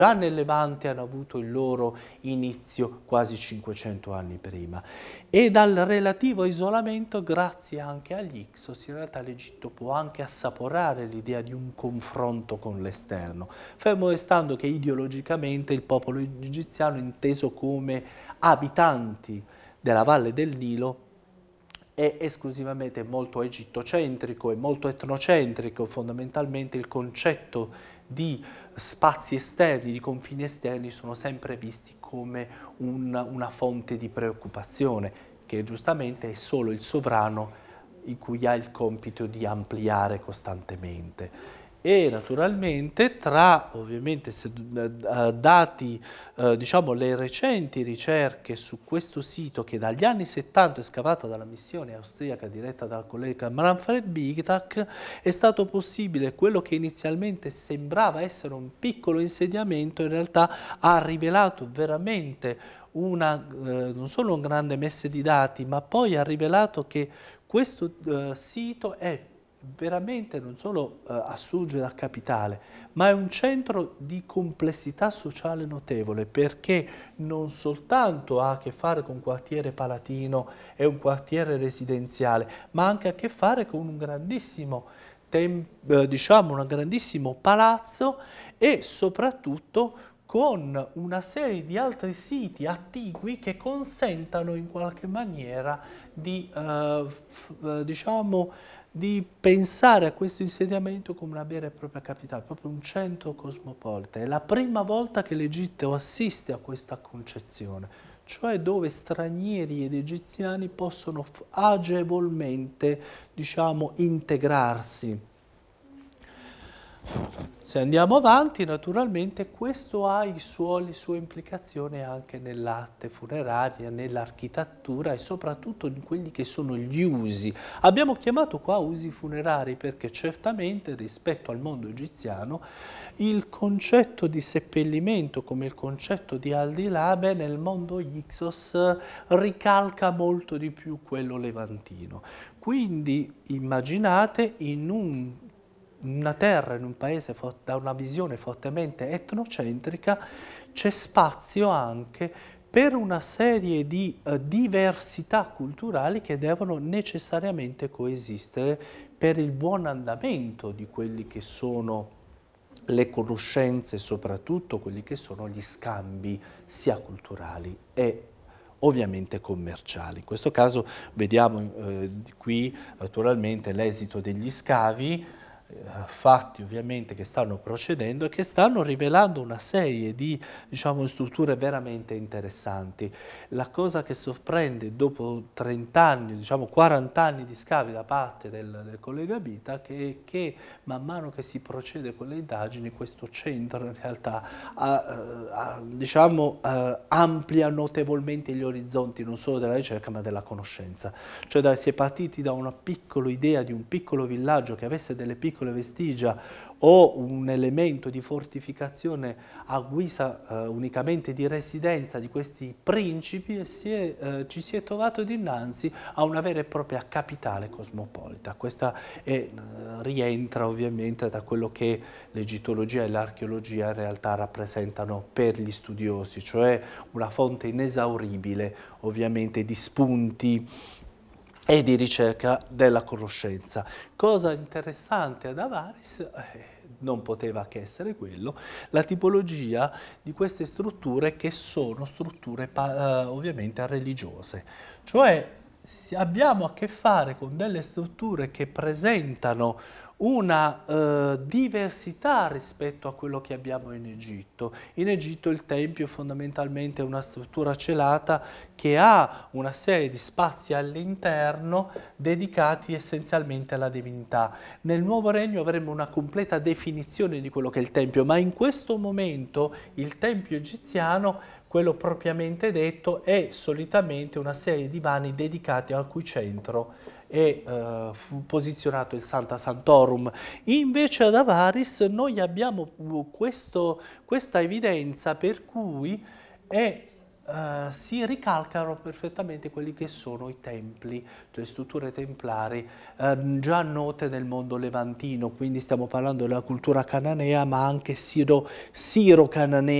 già nel Levante hanno avuto il loro inizio quasi 500 anni prima. E dal relativo isolamento, grazie anche agli Ixos, in realtà l'Egitto può anche assaporare l'idea di un confronto con l'esterno, fermo restando che ideologicamente il popolo egiziano, inteso come abitanti della valle del Nilo, è esclusivamente molto egittocentrico e molto etnocentrico. Fondamentalmente il concetto di spazi esterni, di confini esterni, sono sempre visti come una fonte di preoccupazione, che giustamente è solo il sovrano in cui ha il compito di ampliare costantemente. E naturalmente ovviamente dati diciamo le recenti ricerche su questo sito, che dagli anni 70 è scavata dalla missione austriaca diretta dal collega Manfred Bitak, è stato possibile quello che inizialmente sembrava essere un piccolo insediamento in realtà ha rivelato veramente non solo una grande messe di dati, ma poi ha rivelato che questo sito è veramente non solo assurge da capitale, ma è un centro di complessità sociale notevole, perché non soltanto ha a che fare con un quartiere palatino e un quartiere residenziale, ma ha anche a che fare con un grandissimo diciamo un grandissimo palazzo e soprattutto con una serie di altri siti attigui che consentano in qualche maniera di, diciamo, di pensare a questo insediamento come una vera e propria capitale, proprio un centro cosmopolita. È la prima volta che l'Egitto assiste a questa concezione, cioè dove stranieri ed egiziani possono agevolmente, diciamo, integrarsi. Se andiamo avanti, naturalmente questo ha le sue implicazioni anche nell'arte funeraria, nell'architettura e soprattutto in quelli che sono gli usi. Abbiamo chiamato qua usi funerari perché certamente rispetto al mondo egiziano il concetto di seppellimento, come il concetto di aldilà, nel mondo Ixos ricalca molto di più quello levantino. Quindi immaginate una terra, in un paese da una visione fortemente etnocentrica, c'è spazio anche per una serie di diversità culturali che devono necessariamente coesistere per il buon andamento di quelli che sono le conoscenze, soprattutto quelli che sono gli scambi sia culturali e ovviamente commerciali. In questo caso vediamo qui naturalmente l'esito degli scavi fatti ovviamente che stanno procedendo e che stanno rivelando una serie di, diciamo, strutture veramente interessanti. La cosa che sorprende dopo 30 anni, diciamo 40 anni di scavi da parte del collega Bita, è che man mano che si procede con le indagini questo centro in realtà diciamo, amplia notevolmente gli orizzonti non solo della ricerca ma della conoscenza. Cioè si è partiti da una piccola idea di un piccolo villaggio che avesse delle piccole vestigia o un elemento di fortificazione a guisa unicamente di residenza di questi principi e ci si è trovato dinanzi a una vera e propria capitale cosmopolita. Questa rientra ovviamente da quello che l'egittologia e l'archeologia in realtà rappresentano per gli studiosi, cioè una fonte inesauribile ovviamente di spunti e di ricerca della conoscenza. Cosa interessante ad Avaris, non poteva che essere quello, la tipologia di queste strutture che sono strutture ovviamente religiose, cioè abbiamo a che fare con delle strutture che presentano una diversità rispetto a quello che abbiamo in Egitto. In Egitto il Tempio è fondamentalmente una struttura celata che ha una serie di spazi all'interno dedicati essenzialmente alla divinità. Nel Nuovo Regno avremo una completa definizione di quello che è il Tempio, ma in questo momento il Tempio egiziano, quello propriamente detto, è solitamente una serie di vani dedicati al cui centro fu posizionato il Sancta Sanctorum. Invece ad Avaris noi abbiamo questa evidenza per cui è si ricalcano perfettamente quelli che sono i templi, cioè strutture templari già note nel mondo levantino, quindi stiamo parlando della cultura cananea, ma anche siro-cananea